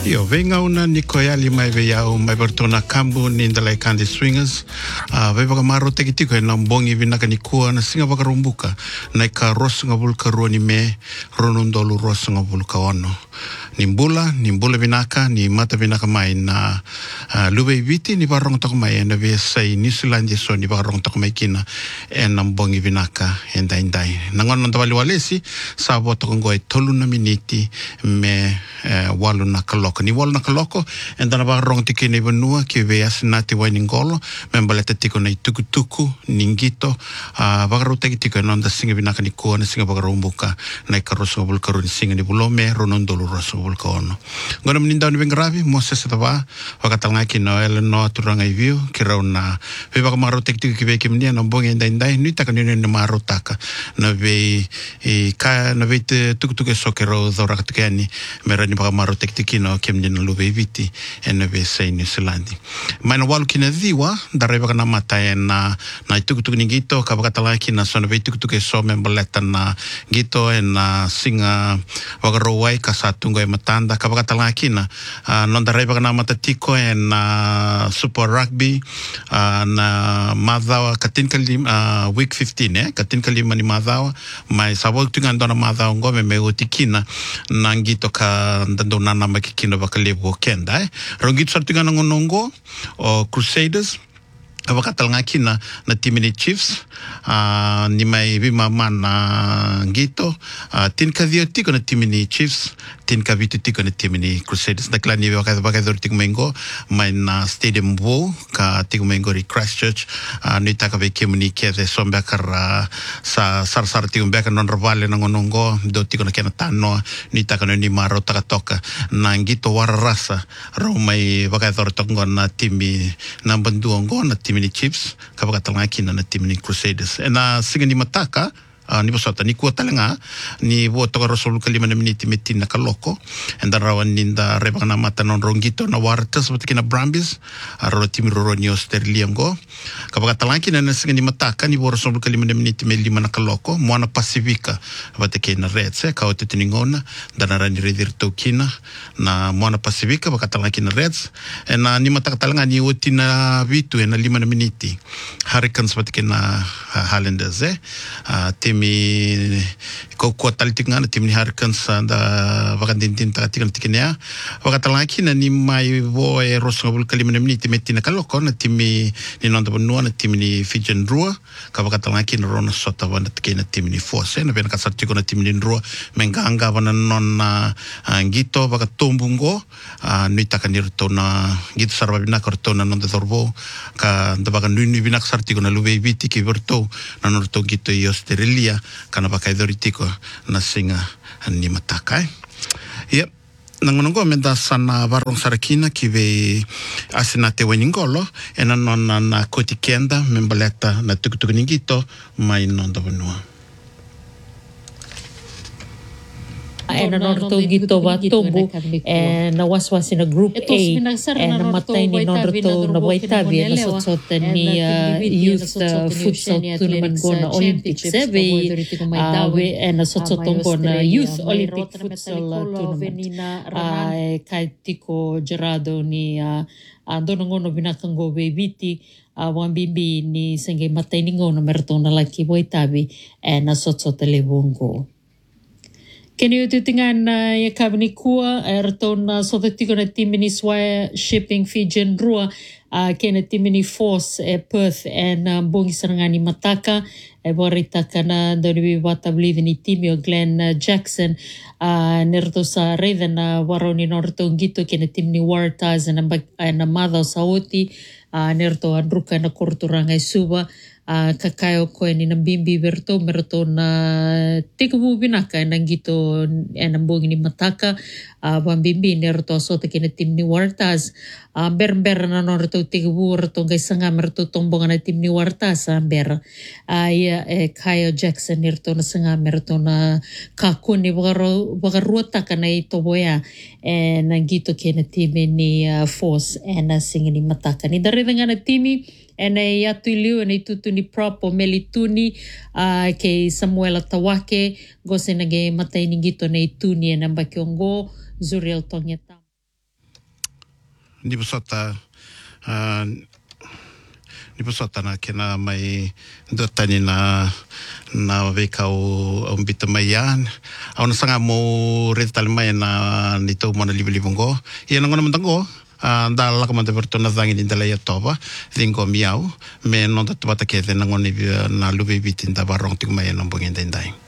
Io venga una Nicoyali mai veiau mai bertona kambu ni ndalai kandi swingers vai baka maro teki tiko e nambongi vinaka ni kua na singa baka rumbuka na ka rosunga vulka ruoni me ronundolu rosunga vulka ono ni mbula vinaka ni mata vinaka mai na luwe viti ni barong toko mai na ve sai New Zealand so ni barong toko mai kina e nambongi vinaka endai nangon ndawali walesi sabo toko ngoi tolu na miniti me walu na kaloko ni walu na kaloko en dana barong tiki ni benua ki ve asinati wainingolo membaleta tiko na tuku ningito bagaru tiki nonda singa vinaka ni kua na singa bagaru mbuka na ikaroso bulkaru ni singa ni bulome ronondolu roso bulka ono ngona mninda ni bengravi Moses tava wakatanga ki no ele no turanga iviu ki rauna ve bagamaru tiki ki ve ki mnia no bonge ndai ni taka ni maru taka na ve ka na ve tuku sokero dora katkani merani bagamaru tiki no kemni na luve viti en ve sei New Zealand mana walu kina diwa dareba kana mata na tuku ningito ka bakatala ki na sona ve tuku so membaleta na gito en singa wagarowai ka satungo e matanda ka bakatala ki na non dareba kana mata tiko en super rugby na madhawa katin kalim week 15 katin kalim ni madhawa mai sabo tunga ndona madhawa ngome me utikina nangito ka ndona na makikino bakalebu kenda rongit sartunga ngonongo o Crusaders abakatal ngakina na timini Chiefs ni mai bima mana gito tin kadio tiko na timini Chiefs tin kavitu tiko na timini Crusaders na klani baka dortik mengo mai na stadium wo ka tiko mengo ri Christchurch ni taka be kemuni kede sombe kara sa sar tiko beka non rovale ngonongo do tiko na kena tano ni taka no ni maro taka toka na gito wararasa ro mai baka dortok na timi na banduongo na timi ni Chiefs kabakatalanga kina na team ni Crusaders na singa ni mataka ni bosota ni kuota lenga ni voto rosol kalima na miniti metin na kaloko and rawan ninda rebana mata non rongito na wartas batikina Brambis aro team roro ni Australia ngo kabakatalanga kina na singa ni mataka ni rosol kalima na miniti melima na kaloko moana Pacifica batikina Reds ka otetiningona danara ni redir tokina na moana Pacifica bakatalanga kina Reds na ni mataka talanga ni otina vitu na 5 na miniti Hurricanes batikina Highlanders timi ko talitinga na tim ni Hurricanes da vakandintin takatikana tikenia vakatalaki na ni mai vo e rosnga bul kalima na miniti metina kaloko na timi ni nonda bonua na timi ni Fijian Rua ka vakatalaki na rona sota wana tikena timi ni Force na vena kasartiko na timi ni Rua menganga wana nona ngito vakatombungo ni takanirto na ngito sarvabina korto na nonda dorbo ka da vakanuni bina kasartiko na luve viti ki verto na norto ngito i Australia kana pakai doritiko na singa ni mataka yep nangonongo menda sana barong sarakina kive asina te weningolo ena nona na kotikenda membaleta na tukutuku ningito mai nonda bonua na norto gito batombo na waswas na group A na matay ni norto na waitabi na sotsot ni youth futsal tournament go na Olympics na sotsot go na youth Olympic futsal tournament kay tiko Gerardo ni donongono binakango bebiti wambimbi ni senge matay ni ngono merto na laki waitabi na sotsot lebongo Keni ututingan ya kabini kua erton sotetiko na timini swaya shipping Fijian Rua kena timini Force Perth and bongi sarangani mataka borita kana doni wata believe ni timi o Glenn Jackson nerto sa reden waroni norto ngito kena timini Waratahs na madao sauti nerto andruka na korturanga suba kakayo ko ni nambimbi merto na tikubu binaka nangito enambong ni mataka bambimbi nerto asote kina tim ni Waratahs ber na norto tikubu merto gaisanga merto tombongan na tim ni Waratahs ber Kyle Jackson nerto na sanga merto na kakuni bagaruota kana itoboya nangito kina tim ni Force na singa ni mataka ni dare nga na timi ena yatu iliu ena itutu ni propo melituni ke Samuela Tawake gose nage matay ni gito na ituni ena bakiongo Zuriel Tongeta. ni pasota na kena mai dotani na veka o mbita mai an au na sanga mo retali mai na ni tau mana livongo ia na ngona mantango da la kamante bertona zangi ni dala ya toba dingo miau me no da tata ke na ngoni na lubi bitin da barong tik mai na mbongin dai